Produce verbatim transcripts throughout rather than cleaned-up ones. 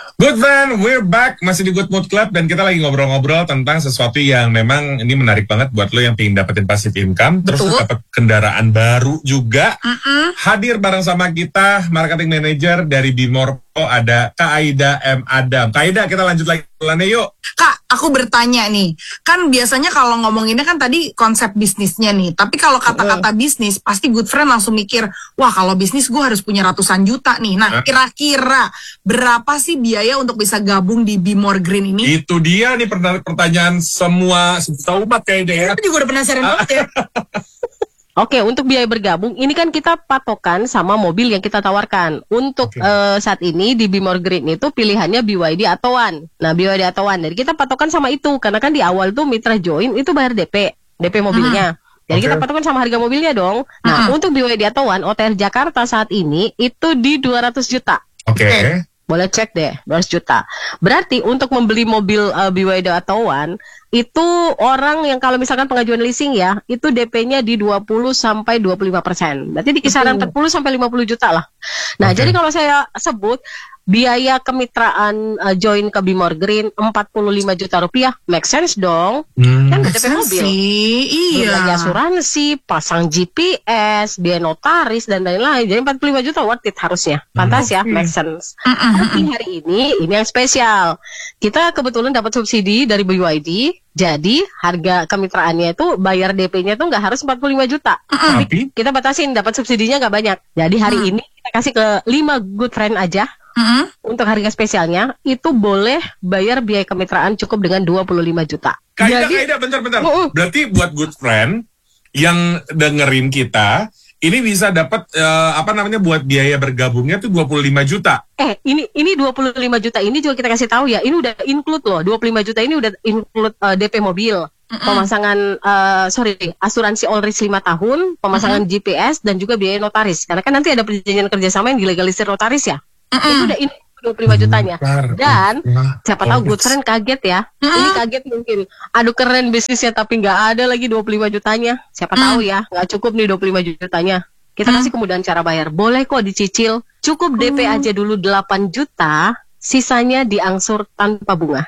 Good friend, we're back. Masih di Good Mood Club dan kita lagi ngobrol-ngobrol tentang sesuatu yang memang ini menarik banget buat lo yang pengen dapetin passive income. Terus dapat kendaraan baru juga. Mm-mm. Hadir bareng sama kita, marketing manager dari Bimorpo, ada Kak Aida M. Adam. Kak Aida, kita lanjut lagi pelannya yuk. Kak, aku bertanya nih, kan biasanya kalau ngomonginnya kan tadi konsep bisnisnya nih, tapi kalau kata-kata bisnis, pasti good friend langsung mikir, wah kalau bisnis gue harus punya ratusan juta nih. Nah, kira-kira berapa sih biaya untuk bisa gabung di Bimor Green ini? Itu dia nih pertanyaan semua sejuta umat kayaknya ya. Aku juga udah penasaran banget ya. Oke, untuk biaya bergabung, ini kan kita patokan sama mobil yang kita tawarkan. Untuk okay. uh, saat ini di Bimor Green itu pilihannya B Y D atau One. Nah, B Y D atau One. Jadi kita patokan sama itu. Karena kan di awal tuh mitra join itu bayar D P. D P mobilnya. Hmm. Jadi okay. kita patokan sama harga mobilnya dong. Nah, hmm. untuk B Y D atau One, O T R Jakarta saat ini itu di dua ratus juta. Oke. Okay. Okay. Boleh cek deh, dua ratus juta. Berarti untuk membeli mobil uh, B Y D atau One, itu orang yang kalau misalkan pengajuan leasing ya, itu D P-nya di dua puluh sampai dua puluh lima persen. Berarti di kisaran empat puluh sampai lima puluh juta lah. Nah, okay. jadi kalau saya sebut biaya kemitraan uh, join ke Bimor Green empat puluh lima juta rupiah, make sense dong. Hmm. Kan D P mobil. Iya. Biaya asuransi, pasang G P S, biaya notaris dan lain-lain. Jadi empat puluh lima juta worth it harusnya. Pantas hmm. ya, make sense. Tapi hari ini ini yang spesial. Kita kebetulan dapat subsidi dari B Y D. Jadi harga kemitraannya itu bayar D P-nya tuh nggak harus empat puluh lima juta. Uh-uh. Tapi kita batasin dapat subsidinya nggak banyak. Jadi hari uh. ini kita kasih ke lima good friend aja. Uh-huh. Untuk harga spesialnya itu boleh bayar biaya kemitraan cukup dengan dua puluh lima juta. Kaida, Kaida, bentar-bentar. Uh-uh. Berarti buat good friend yang dengerin kita, ini bisa dapat uh, apa namanya buat biaya bergabungnya tuh dua puluh lima juta. Eh, ini ini dua puluh lima juta ini juga kita kasih tahu ya. Ini udah include loh. dua puluh lima juta ini udah include uh, D P mobil. Mm-mm. Pemasangan uh, sorry, asuransi all risk lima tahun, pemasangan Mm-mm. G P S dan juga biaya notaris. Karena kan nanti ada perjanjian kerjasama yang dilegalisir notaris ya. Mm-mm. Itu udah ini dua puluh lima jutanya. Dan siapa tahu good friend kaget ya. Mm-mm. Ini kaget mungkin. Aduh keren bisnisnya tapi nggak ada lagi dua puluh lima jutanya. Siapa mm. tahu ya, nggak cukup nih dua puluh lima jutanya. Kita mm. kasih kemudahan cara bayar. Boleh kok dicicil. Cukup D P mm. aja dulu delapan juta, sisanya diangsur tanpa bunga.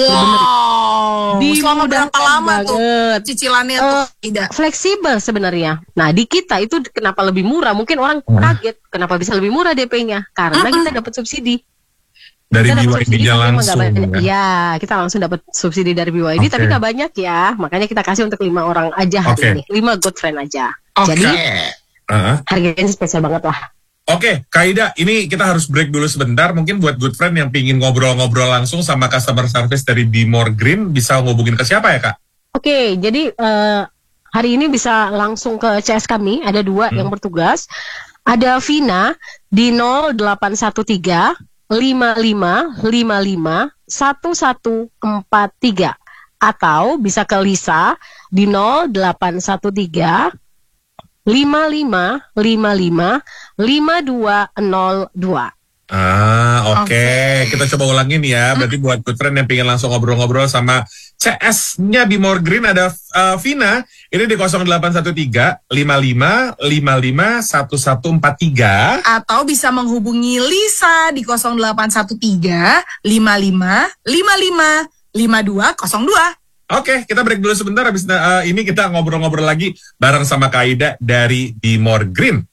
Wow. Di selama berapa lama banget. Tuh cicilannya uh, tuh tidak fleksibel sebenarnya. Nah, di kita itu kenapa lebih murah? Mungkin orang mm. kaget kenapa bisa lebih murah D P-nya? Karena mm-hmm. kita dapat subsidi. Dari B Y D-nya langsung ya. Ya, kita langsung dapat subsidi dari B Y D, okay. tapi nggak banyak ya. Makanya kita kasih untuk lima orang aja hari okay. ini, lima good friend aja. Okay. Jadi uh-huh. harganya spesial banget lah. Oke, okay, Kaida, ini kita harus break dulu sebentar. Mungkin buat good friend yang pingin ngobrol-ngobrol langsung sama customer service dari Bimor Green, bisa ngubungin ke siapa ya, Kak? Oke, okay, jadi uh, hari ini bisa langsung ke C S kami, ada dua hmm. yang bertugas. Ada Vina di nol delapan satu tiga lima lima lima lima satu satu empat tiga atau bisa ke Lisa di nol delapan satu tiga lima lima lima lima lima dua nol dua. Ah, oke. Okay. Okay. Kita coba ulangin ya. Berarti buat good friend yang pengen langsung ngobrol-ngobrol sama C S-nya Bimor Green ada uh, Vina. Ini di nol delapan satu tiga lima lima lima lima satu satu empat tiga. Atau bisa menghubungi Lisa di nol delapan satu tiga lima lima lima lima lima dua nol dua. Oke, kita break dulu sebentar. Habis uh, ini kita ngobrol-ngobrol lagi bareng sama Kaida dari Bimor Green.